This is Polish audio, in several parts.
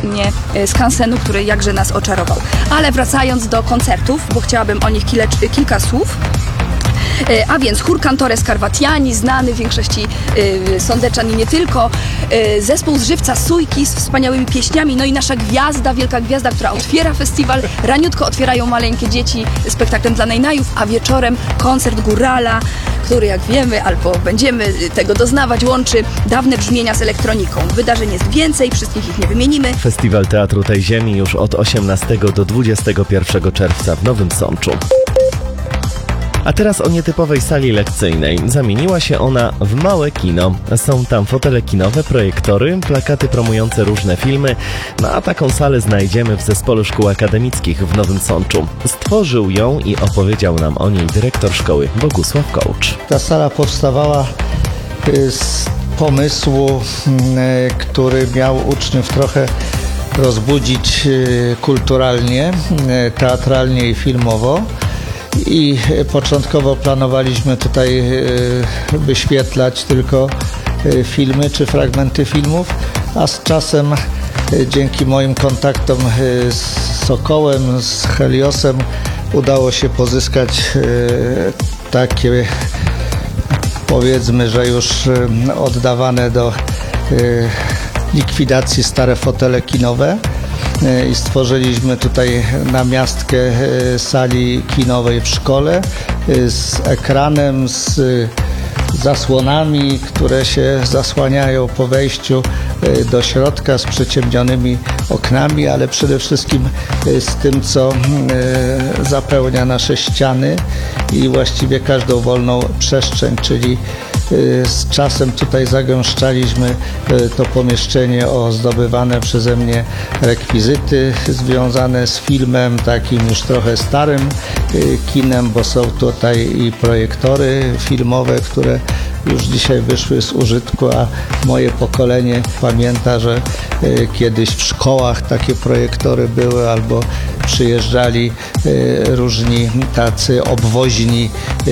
mnie skansenu, który jakże nas oczarował. Ale wracając do koncertów, bo chciałabym o nich kilka słów. A więc chór Cantore Scarpatiani, znany w większości sądeczan i nie tylko, zespół z Żywca Sójki z wspaniałymi pieśniami, no i nasza gwiazda, wielka gwiazda, która otwiera festiwal. Raniutko otwierają maleńkie dzieci spektaklem dla najnajów, a wieczorem koncert Górala, który, jak wiemy, albo będziemy tego doznawać, łączy dawne brzmienia z elektroniką. Wydarzeń jest więcej, wszystkich ich nie wymienimy. Festiwal Teatru tej Ziemi już od 18 do 21 czerwca w Nowym Sączu. A teraz o nietypowej sali lekcyjnej. Zamieniła się ona w małe kino. Są tam fotele kinowe, projektory, plakaty promujące różne filmy, no a taką salę znajdziemy w Zespole Szkół Akademickich w Nowym Sączu. Stworzył ją i opowiedział nam o niej dyrektor szkoły Bogusław Kołcz. Ta sala powstawała z pomysłu, który miał uczniów trochę rozbudzić kulturalnie, teatralnie i filmowo. I początkowo planowaliśmy tutaj wyświetlać tylko filmy czy fragmenty filmów, a z czasem dzięki moim kontaktom z Sokołem, z Heliosem udało się pozyskać takie, powiedzmy, że już oddawane do likwidacji stare fotele kinowe. I stworzyliśmy tutaj namiastkę sali kinowej w szkole z ekranem, z zasłonami, które się zasłaniają po wejściu do środka, z przyciemnionymi oknami, ale przede wszystkim z tym, co zapełnia nasze ściany i właściwie każdą wolną przestrzeń, czyli z czasem tutaj zagęszczaliśmy to pomieszczenie o zdobywane przeze mnie rekwizyty związane z filmem, takim już trochę starym kinem, bo są tutaj i projektory filmowe, które już dzisiaj wyszły z użytku, a moje pokolenie pamięta, że kiedyś w szkołach takie projektory były, albo przyjeżdżali różni tacy obwoźni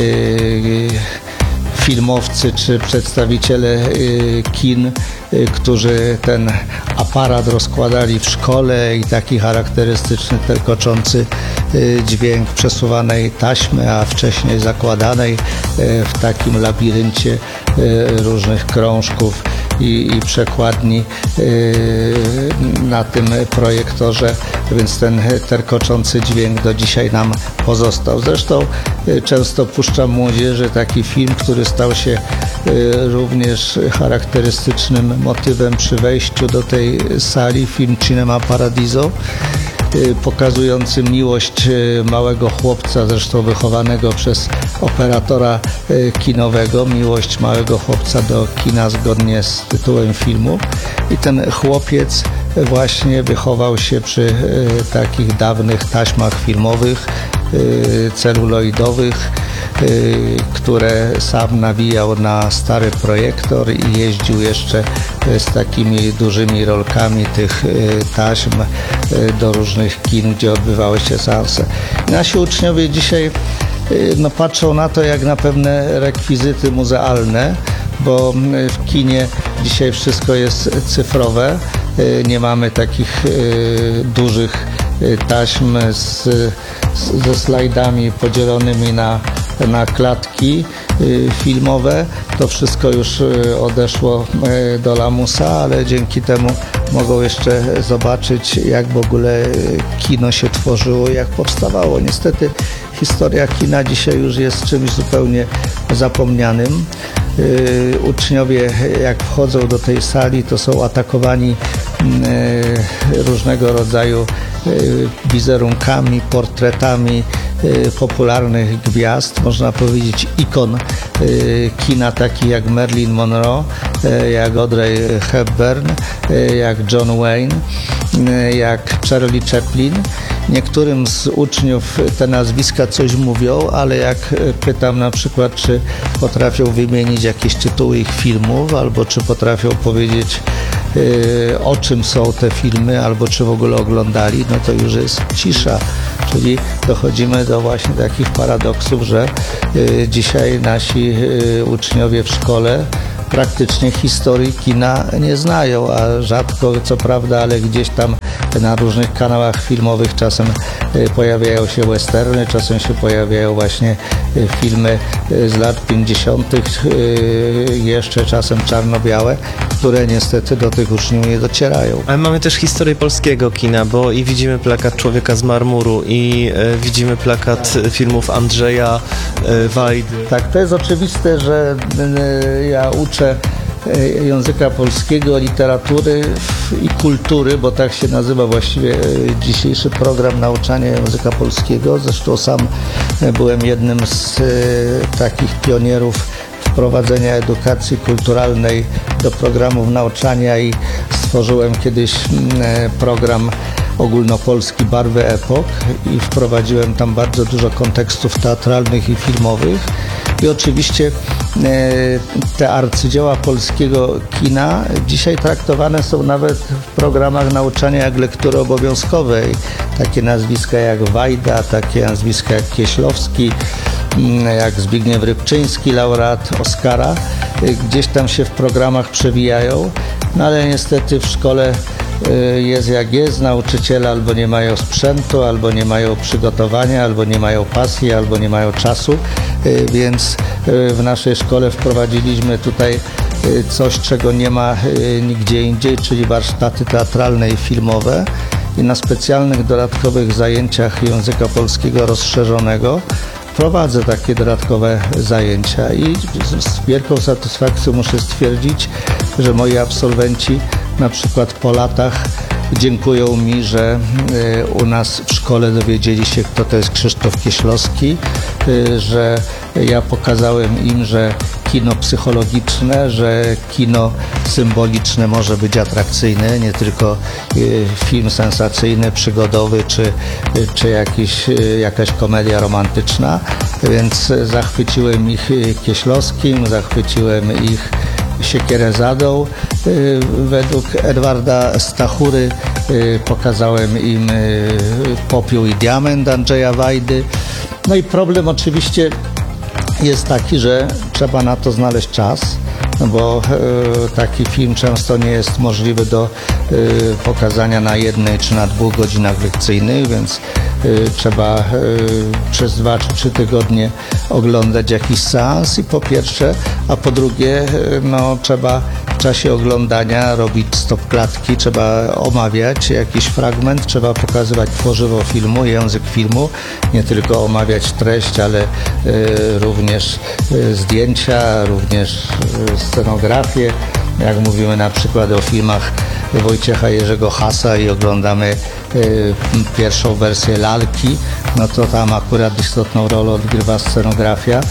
filmowcy czy przedstawiciele kin, którzy ten aparat rozkładali w szkole i taki charakterystyczny, terkoczący dźwięk przesuwanej taśmy, a wcześniej zakładanej w takim labiryncie różnych krążków i przekładni na tym projektorze, więc ten terkoczący dźwięk do dzisiaj nam pozostał. Zresztą często puszczam młodzieży taki film, który stał się również charakterystycznym motywem przy wejściu do tej sali, film Cinema Paradiso, pokazujący miłość małego chłopca, zresztą wychowanego przez operatora kinowego, miłość małego chłopca do kina zgodnie z tytułem filmu. I ten chłopiec właśnie wychował się przy takich dawnych taśmach filmowych, celuloidowych, które sam nawijał na stary projektor i jeździł jeszcze z takimi dużymi rolkami tych taśm do różnych kin, gdzie odbywały się seanse. Nasi uczniowie dzisiaj patrzą na to jak na pewne rekwizyty muzealne, bo w kinie dzisiaj wszystko jest cyfrowe. Nie mamy takich dużych taśm ze slajdami podzielonymi na klatki filmowe. To wszystko już odeszło do lamusa, ale dzięki temu mogą jeszcze zobaczyć, jak w ogóle kino się tworzyło, jak powstawało. Niestety historia kina dzisiaj już jest czymś zupełnie zapomnianym. Uczniowie, jak wchodzą do tej sali, to są atakowani różnego rodzaju wizerunkami, portretami popularnych gwiazd, można powiedzieć ikon kina, takich jak Marilyn Monroe, jak Audrey Hepburn, jak John Wayne, jak Charlie Chaplin. Niektórym z uczniów te nazwiska coś mówią, ale jak pytam na przykład, czy potrafią wymienić jakieś tytuły ich filmów, albo czy potrafią powiedzieć, o czym są te filmy, albo czy w ogóle oglądali, no to już jest cisza. Czyli dochodzimy do właśnie takich paradoksów, że dzisiaj nasi uczniowie w szkole praktycznie historii kina nie znają, a rzadko, co prawda, ale gdzieś tam na różnych kanałach filmowych. Czasem pojawiają się westerny, czasem się pojawiają właśnie filmy z lat 50., jeszcze czasem czarno-białe, które niestety do tych uczniów nie docierają. Ale mamy też historię polskiego kina, bo i widzimy plakat Człowieka z marmuru, i widzimy plakat filmów Andrzeja Wajdy. Tak, to jest oczywiste, że ja uczę języka polskiego, literatury i kultury, bo tak się nazywa właściwie dzisiejszy program nauczania języka polskiego. Zresztą sam byłem jednym z takich pionierów wprowadzenia edukacji kulturalnej do programów nauczania i stworzyłem kiedyś program ogólnopolski Barwy Epok i wprowadziłem tam bardzo dużo kontekstów teatralnych i filmowych. I oczywiście te arcydzieła polskiego kina dzisiaj traktowane są nawet w programach nauczania jak lektury obowiązkowej. Takie nazwiska jak Wajda, takie nazwiska jak Kieślowski, jak Zbigniew Rybczyński, laureat Oscara, gdzieś tam się w programach przewijają, no ale niestety w szkole jest jak jest, nauczyciele albo nie mają sprzętu, albo nie mają przygotowania, albo nie mają pasji, albo nie mają czasu, więc w naszej szkole wprowadziliśmy tutaj coś, czego nie ma nigdzie indziej, czyli warsztaty teatralne i filmowe. I na specjalnych dodatkowych zajęciach języka polskiego rozszerzonego prowadzę takie dodatkowe zajęcia i z wielką satysfakcją muszę stwierdzić, że moi absolwenci na przykład po latach dziękują mi, że u nas w szkole dowiedzieli się, kto to jest Krzysztof Kieślowski, że ja pokazałem im, że kino psychologiczne, że kino symboliczne może być atrakcyjne, nie tylko film sensacyjny, przygodowy czy jakaś komedia romantyczna, więc zachwyciłem ich Kieślowskim, zachwyciłem ich Siekierezadą. Według Edwarda Stachury pokazałem im Popiół i diament Andrzeja Wajdy. No i problem oczywiście jest taki, że trzeba na to znaleźć czas, no bo taki film często nie jest możliwy do pokazania na 1 czy na 2 godzinach lekcyjnych, więc trzeba przez 2 czy 3 tygodnie oglądać jakiś seans i po pierwsze, a po drugie no, trzeba w czasie oglądania robić stopklatki, trzeba omawiać jakiś fragment, trzeba pokazywać tworzywo filmu, język filmu, nie tylko omawiać treść, ale również zdjęcia, również scenografię. Jak mówimy na przykład o filmach Wojciecha Jerzego Hasa i oglądamy pierwszą wersję Lalki, no to tam akurat istotną rolę odgrywa scenografia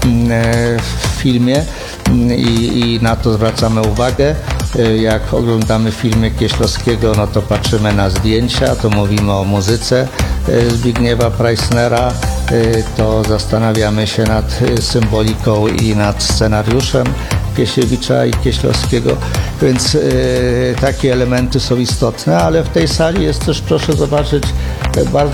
w filmie i na to zwracamy uwagę. Jak oglądamy filmy Kieślowskiego, no to patrzymy na zdjęcia, to mówimy o muzyce Zbigniewa Preissnera, to zastanawiamy się nad symboliką i nad scenariuszem Piesiewicza i Kieślowskiego, więc takie elementy są istotne, ale w tej sali jest też, proszę zobaczyć, bardzo